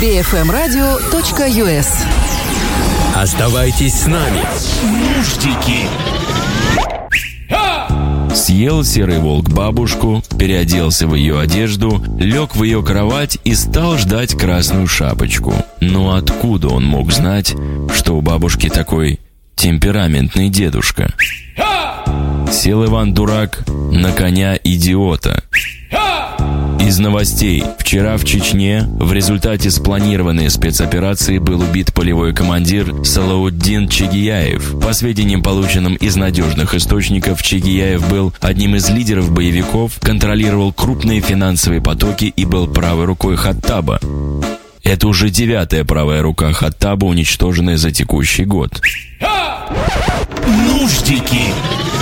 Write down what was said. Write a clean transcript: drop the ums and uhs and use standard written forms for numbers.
bfmradio.us. Оставайтесь с нами. Нуждики. Съел серый волк бабушку, переоделся в ее одежду, лег в ее кровать и стал ждать красную шапочку. Но откуда он мог знать, что у бабушки такой темпераментный дедушка? Сел Иван-дурак на коня-идиота. Из новостей. Вчера в Чечне в результате спланированной спецоперации был убит полевой командир Салауддин Чегияев. По сведениям, полученным из надежных источников, Чегияев был одним из лидеров боевиков, контролировал крупные финансовые потоки и был правой рукой Хаттаба. Это уже 9-я правая рука Хаттаба, уничтоженная за текущий год. Нуждики.